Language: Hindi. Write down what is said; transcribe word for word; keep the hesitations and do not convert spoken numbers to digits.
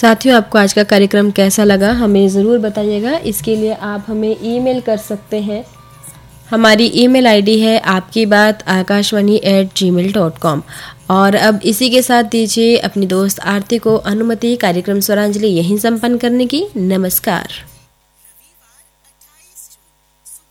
साथियों, आपको आज का कार्यक्रम कैसा लगा हमें ज़रूर बताइएगा। इसके लिए आप हमें ईमेल कर सकते हैं। हमारी ईमेल आईडी है आपकी बात आकाशवाणी एट जी मेल डॉट कॉम। और अब इसी के साथ दीजिए अपनी दोस्त आरती को अनुमति कार्यक्रम स्वरांजलि यहीं संपन्न करने की। नमस्कार।